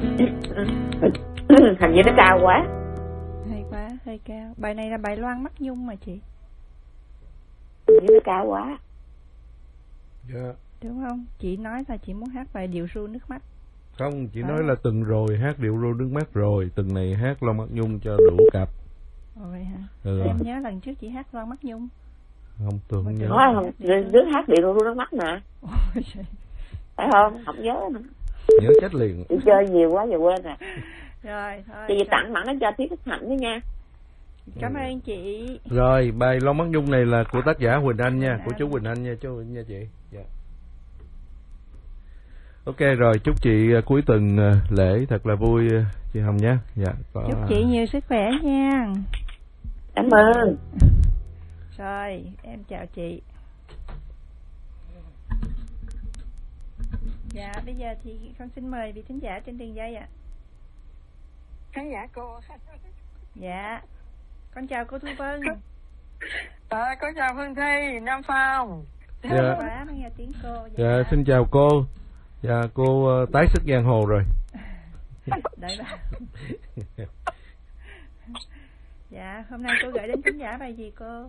Hình như nó cao quá. Hay quá, hơi cao. Bài này là bài Loan Mắt Nhung mà chị. Hình như nó cao quá. Dạ. Đúng không? Chị nói là chị muốn hát bài Điệu Ru Nước Mắt. Không, chị nói là từng rồi hát Điệu Ru Nước Mắt rồi, từng này hát Loan Mắt Nhung cho đủ cặp. Ồ vậy hả? Ừ. Em nhớ lần trước chị hát Loan Mắt Nhung. Không, tôi không nhớ. Nói không, đứa hát Điệu Ru Nước Mắt nè. Phải không? Không nhớ nữa. Nhớ chết liền. Chị chơi nhiều quá giờ quên rồi. Rồi, thôi. Chị tặng mặn nó cho Thiết Đức Hạnh đó nha. Cảm ơn chị. Rồi, bài Loan Mắt Nhung này là của tác giả Huỳnh Anh nha, của chú Huỳnh Anh nha, chú nha chị. Dạ. Ok rồi, chúc chị cuối tuần lễ thật là vui chị Hồng nhé. Dạ. Chúc chị nhiều sức khỏe nha. Cảm ơn. Rồi, em chào chị. Dạ, bây giờ thì con xin mời vị thính giả trên đường dây ạ. Khán giả cô. Dạ. Con chào cô Thu Vân. Con chào Phương Thi, Nam Phong. Dạ. Quá mới nghe tiếng cô. Dạ, xin chào cô. Dạ, cô tái xuất giang hồ rồi. Đợi bà. Dạ, hôm nay cô gửi đến thính giả bài gì cô?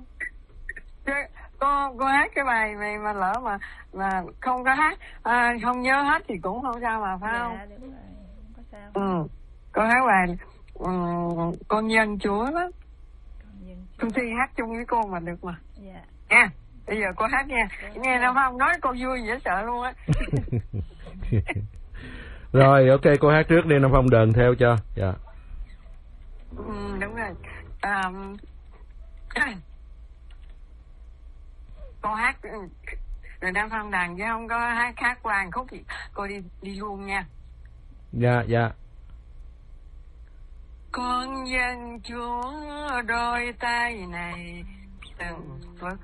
Cô hát cái bài này mà lỡ mà không có hát, không nhớ hết thì cũng không sao mà, phải không? Dạ, đúng rồi, không có sao. Cô hát bài Con Dân Chúa đó. Phương Thi hát chung với cô mà được mà. Dạ. Nha, bây giờ cô hát nha. Nghe Nam Phong nói cô vui dễ sợ luôn á. Rồi, ok, cô hát trước đi, Nam Phong đờn theo cho. Dạ. Đúng rồi. Cô hát rồi Nam Phong đàn chứ không có hát qua khúc gì. Cô đi luôn nha. Dạ, dạ. Con dân Chúa đôi tay này từng